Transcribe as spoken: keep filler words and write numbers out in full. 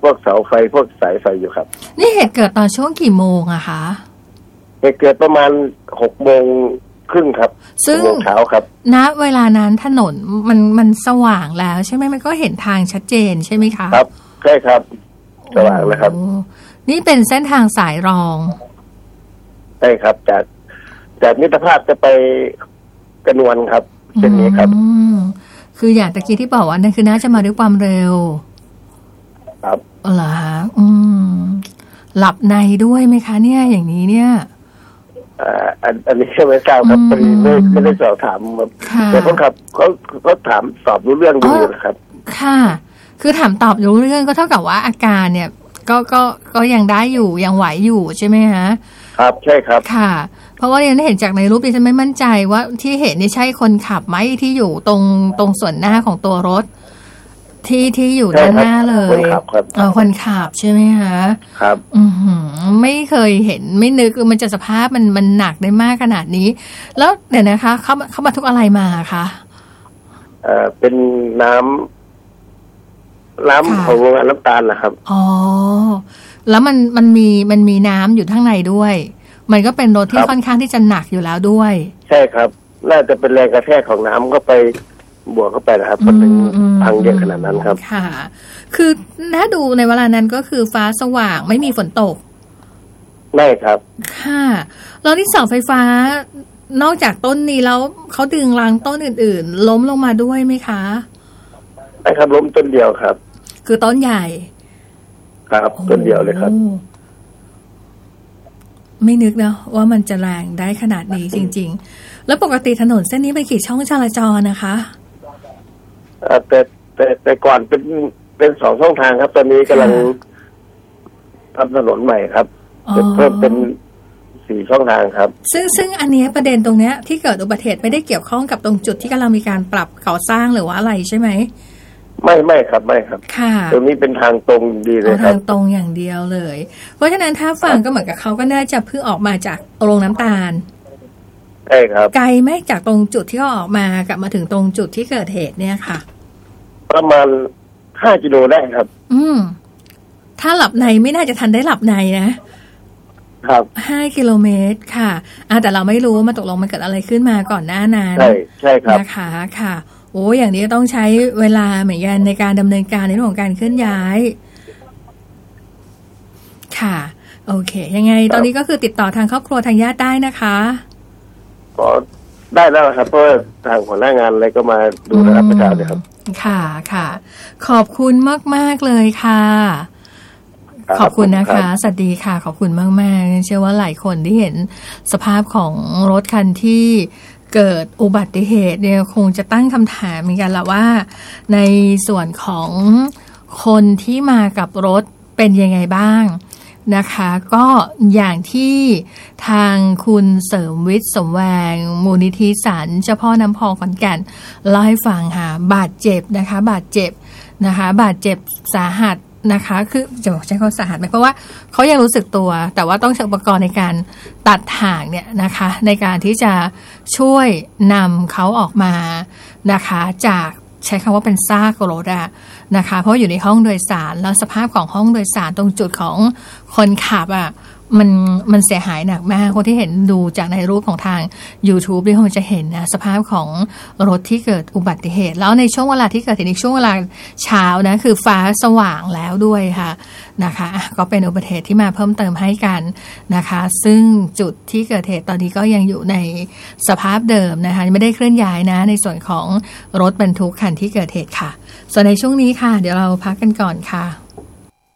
พวกเสาไฟพวกสายไฟอยู่ครับนี่เหตุเกิดตอนช่วงกี่โมงอะคะเหตุเกิดประมาณหกโมงครึ่งครับซึ่งเช้าครับณเวลานั้นถนนมันมันสว่างแล้วใช่ไหมมันก็เห็นทางชัดเจนใช่ไหมคะครับใช่ครับสว่างแล้วครับนี่เป็นเส้นทางสายรองใช่ครับจากจากมิตรภาพจะไปกระนวนครับเส้นนี้ครับคืออย่างตะกี้ที่บอกว่านั่นคือน่าจะมาด้วยความเร็วครับเหรอฮะอืมหลับในด้วยไหมคะเนี่ยอย่างนี้เนี่ยอ่าอันอันนี้ไม่ทราบครับพอดีไม่ไม่ได้สอบถามแต่คนขับเขาเขาถามตอบรู้เรื่องดีนะครับค่ะคือถามตอบรู้เรื่องก็เท่ากับว่าอาการเนี่ยก็ก็ก็ยังได้อยู่ยังไหวอยู่ใช่ไหมฮะครับใช่ครับค่ะเพราะว่าเนี่ยเห็นจากในรูปดิฉันไม่มั่นใจว่าที่เห็นนี่ใช่คนขับไหมที่อยู่ตรงตรงส่วนหน้าของตัวรถที่ที่อยู่ด้านหน้าเลยคนขับครับอ๋อคนขับใช่ไหมคะครับอือหือไม่เคยเห็นไม่นึกมันจะสภาพมันมันหนักได้มากขนาดนี้แล้วเดี๋ยวนะคะเขาเขามาทุกอะไรมาคะเอ่อเป็นน้ำน้ำของโรงงานน้ำตาลนะครับอ๋อแล้วมันมันมีมันมีน้ำอยู่ข้างในด้วยมันก็เป็นรถที่ค่อนข้างที่จะหนักอยู่แล้วด้วยใช่ครับน่าจะเป็นแรงกระแทกของน้ำเข้าไปบวกเข้าไปนะครับมันถึงพังเยอะขนาดนั้นครับค่ะคือถ้าดูในเวลานั้นก็คือฟ้าสว่างไม่มีฝนตกไม่ครับค่ะแล้วที่เสาไฟฟ้านอกจากต้นนี้แล้วเขาดึงรางต้นอื่นๆล้มลงมาด้วยไหมคะไม่ครับล้มต้นเดียวครับคือต้นใหญ่ครับต้นเดียวเลยครับไม่นึกนะว่ามันจะแรงได้ขนาดนี้จริงๆแล้วปกติถนนเส้นนี้เป็นกี่ช่องจราจรนะคะแต่แต่แต่ก่อนเป็นเป็นสองช่องทางครับตอนนี้กำลังทำถนนใหม่ครับจะเพิ่มเป็นสี่ช่องทางครับซึ่งซึ่งอันนี้ประเด็นตรงเนี้ยที่เกิดอุบัติเหตุไม่ได้เกี่ยวข้องกับตรงจุดที่กำลังมีการปรับก่อสร้างหรือว่าอะไรใช่ไหมไม่ไม่ครับไม่ครับค่ะตรงนี้เป็นทางตรงดีเลยครับทางตรงอย่างเดียวเลยเพราะฉะนั้นถ้าฟังก็เหมือนกับเขาก็น่าจะเพิ่งออกมาจากโรงน้ำตาลใช่ครับไกลไหมจากตรงจุดที่เขาออกมากลับมาถึงตรงจุดที่เกิดเหตุเนี่ยค่ะประมาณห้ากิโลได้ครับอืมถ้าหลับในไม่น่าจะทันได้หลับในนะครับห้ากิโลเมตรค่ะอ่าแต่เราไม่รู้ว่ามันตกลงมันเกิดอะไรขึ้นมาก่อนหน้านั้นใช่ใช่ครับนะคะค่ะโอ้อย่างนี้ต้องใช้เวลาเหมือนกันในการดำเนินการในเรื่องของการเคลื่อนย้ายค่ะโอเคยังไงตอนนี้ก็คือติดต่อทางครอบครัวทางญาติได้นะคะก็ได้แล้วครับเพราะทางหัวหน้างานอะไรก็มาดูแลรับประชาชนครับค่ะค่ะขอบคุณมากๆเลยค่ะขอบคุณนะคะสวัสดีค่ะขอบคุณมากๆเชื่อว่าหลายคนที่เห็นสภาพของรถคันที่เกิดอุบัติเหตุเนี่ยคงจะตั้งคำถามเหมือนกันละว่าในส่วนของคนที่มากับรถเป็นยังไงบ้างนะคะก็อย่างที่ทางคุณเสริมวิทย์สมแวงมูลนิธิศาลเจ้าพ่อน้ำพองขอนแก่นเล่าให้ฟังค่ะบาดเจ็บนะคะบาดเจ็บนะคะบาดเจ็บสาหัสนะคะคือจะบอกใช้คำว่าสาหัสไหมเพราะว่าเขายังรู้สึกตัวแต่ว่าต้องใช้อุปกรณ์ในการตัดถ่างเนี่ยนะคะในการที่จะช่วยนำเขาออกมานะคะจากใช้คำว่าเป็นซากรถอะนะคะเพราะอยู่ในห้องโดยสารแล้วสภาพของห้องโดยสารตรงจุดของคนขับอะมันมันเสียหายหนักมากคนที่เห็นดูจากในรูปของทาง YouTube ที่คงจะเห็นนะสภาพของรถที่เกิดอุบัติเหตุแล้วในช่วงเวลาที่เกิดเหตุในช่วงเวลาเช้านะคือฟ้าสว่างแล้วด้วยค่ะนะคะก็เป็นอุบัติเหตุที่มาเพิ่มเติมให้กันนะคะซึ่งจุดที่เกิดเหตุตอนนี้ก็ยังอยู่ในสภาพเดิมนะคะไม่ได้เคลื่อนย้ายนะในส่วนของรถบรรทุกคันที่เกิดเหตุค่ะส่วนในช่วงนี้ค่ะเดี๋ยวเราพักกันก่อนค่ะ